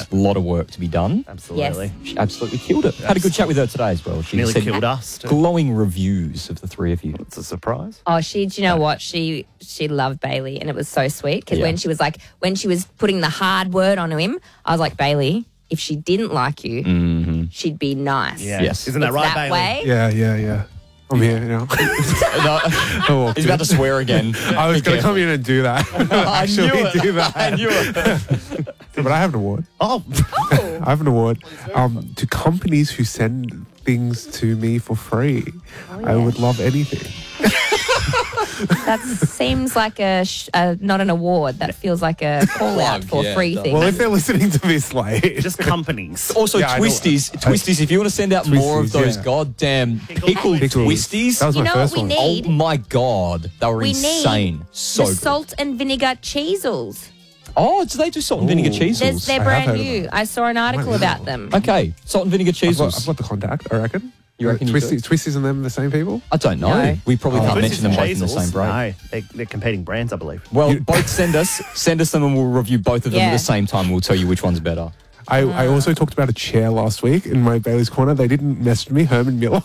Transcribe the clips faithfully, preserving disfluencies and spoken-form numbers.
A lot of work to be done. Absolutely. She absolutely killed it. Had a good chat with her today as well. She Nearly said killed us, too. glowing reviews of the three of you. It's a surprise. Oh, she, do you know what? She she loved Bailey, and it was so sweet because Yeah. when she was like, when she was putting the hard word onto him, I was like, Bailey, if she didn't like you, Mm-hmm. she'd be nice. Yeah. Yes. Isn't that It's right, that Bailey? way. Yeah, yeah, yeah. I'm here now. No, I walked he's in. about to swear again. I was Be going to careful. come in and do that. I Actually knew it. do that. I knew it. But I have an award. Oh, Oh, I have an award um, to companies who send things to me for free. I would love anything. that seems like a, sh- a not an award. That feels like a call out for yeah, free it does. things. Well, if they're listening to this late, just companies. Also, Yeah, I know. twisties. Twisties, if you want to send out more of Twisties, those yeah. goddamn pickled Pickles. twisties. That was You my know what first we one. need? Oh my God. They were we insane. need So the good. salt and vinegar cheesels. Oh, do they do salt and vinegar Ooh. cheesels? There's, they're I have brand heard of new. them. I saw an article know. about them. Okay, salt and vinegar I've got, cheesels. I've got the contact, I reckon. You reckon you Twisties, do? Twisties and them the same people? I don't know. No. We probably Oh. can't Twisties mention them and both in the Cheezels? same break. No, they, they're competing brands, I believe. Well, You- both send us, send us them, and we'll review both of them at Yeah. the same time. We'll tell you which one's better. I, I also talked about a chair last week in my Bailey's Corner. They didn't message me, Herman Miller.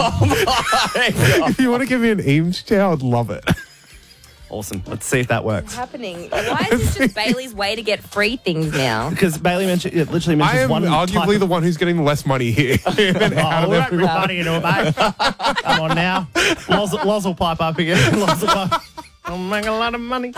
If you want to give me an Eames chair, I'd love it. Awesome. Let's see if that What's works. happening? Why is this just Bailey's way to get free things now? Because Bailey mentioned, it literally mentions I am one type arguably of- the one who's getting less money here than out Oh, of we won't bring everyone. money into it, mate. Come on now. Loz, Loz will pipe up again. Loz will pipe. I'll make a lot of money.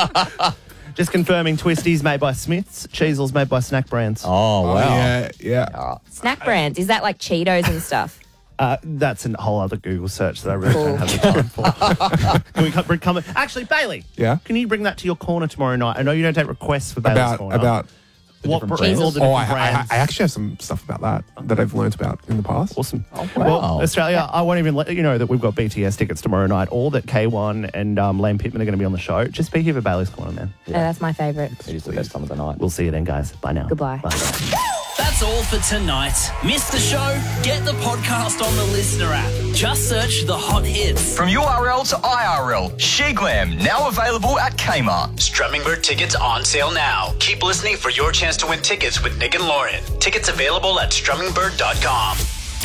Just confirming, Twisties made by Smiths, Cheezels made by Snack Brands. Oh, Oh, wow. yeah, yeah. Snack brands. Is that like Cheetos and stuff? Uh, that's a whole other Google search that I really Cool. don't have the time for. Can we come, bring, come, actually, Bailey. Yeah? Can you bring that to your corner tomorrow night? I know you don't take requests for Bailey's About, corner. about what different brands? All brands. the oh, different I, I, brands. I actually have some stuff about that that I've learnt about in the past. Awesome. wow. Well, Australia, I won't even let you know that we've got B T S tickets tomorrow night, or that K one and um, Lane Pittman are going to be on the show. Just be here for Bailey's Corner, man. No, that's my favourite. It is the best time of the night. We'll see you then, guys. Bye now. Goodbye. Bye. That's all for tonight. Miss the show? Get the podcast on the Listener app. Just search the hot hits. From U R L to I R L, She Glam, now available at Kmart. Strummingbird tickets on sale now. Keep listening for your chance to win tickets with Nick and Lauren. Tickets available at strummingbird dot com.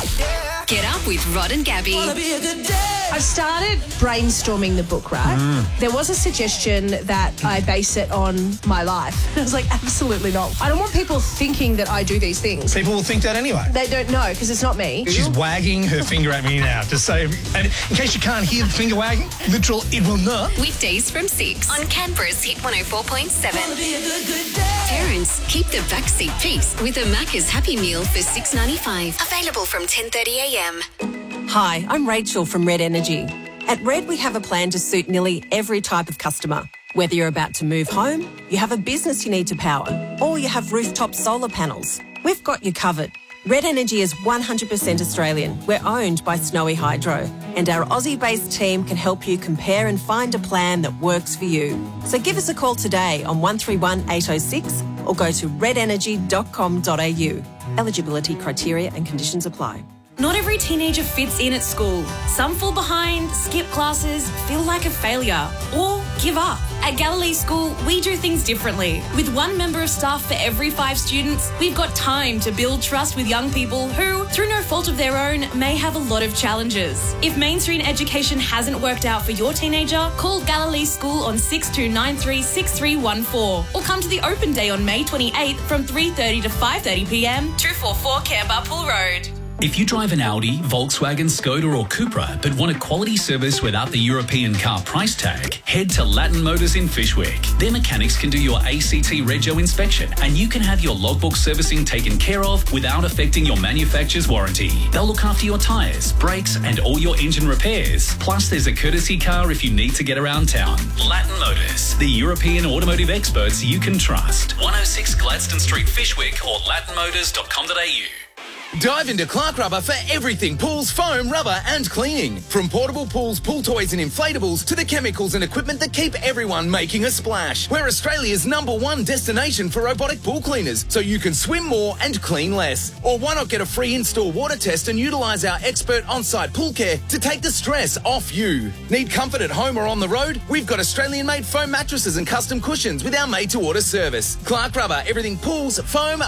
Get up with Rod and Gabby. I've started brainstorming the book, right? There was a suggestion that I base it on my life. I was like, absolutely not. I don't want people thinking that I do these things. People will think that anyway. They don't know because it's not me. She's wagging her finger at me now to say, and in case you can't hear the finger wagging, literal, it will not. Weekdays from six on Canberra's Hit one oh four point seven. Parents, keep the backseat peace with a Macca's Happy Meal for six ninety-five. Available from ten thirty a m. Hi, I'm Rachel from Red Energy. At Red, we have a plan to suit nearly every type of customer. Whether you're about to move home, you have a business you need to power, or you have rooftop solar panels, we've got you covered. Red Energy is one hundred percent Australian. We're owned by Snowy Hydro, and our Aussie-based team can help you compare and find a plan that works for you. So give us a call today on one three one eight oh six or go to red energy dot com dot a u. Eligibility criteria and conditions apply. Not every teenager fits in at school. Some fall behind, skip classes, feel like a failure, or give up. At Galilee School, we do things differently. With one member of staff for every five students, we've got time to build trust with young people who, through no fault of their own, may have a lot of challenges. If mainstream education hasn't worked out for your teenager, call Galilee School on six two nine three six three one four or come to the open day on May twenty-eighth from three thirty to five thirty p m, two forty-four Canberra Pool Road. If you drive an Audi, Volkswagen, Skoda or Cupra but want a quality service without the European car price tag, head to Latin Motors in Fyshwick. Their mechanics can do your A C T Rego inspection and you can have your logbook servicing taken care of without affecting your manufacturer's warranty. They'll look after your tyres, brakes and all your engine repairs. Plus there's a courtesy car if you need to get around town. Latin Motors, the European automotive experts you can trust. one oh six Gladstone Street, Fyshwick or latin motors dot com dot a u. Dive into Clark Rubber for everything pools, foam, rubber and cleaning. From portable pools, pool toys and inflatables to the chemicals and equipment that keep everyone making a splash. We're Australia's number one destination for robotic pool cleaners, so you can swim more and clean less. Or why not get a free in-store water test and utilise our expert on-site pool care to take the stress off you. Need comfort at home or on the road? We've got Australian-made foam mattresses and custom cushions with our made-to-order service. Clark Rubber, everything pools, foam,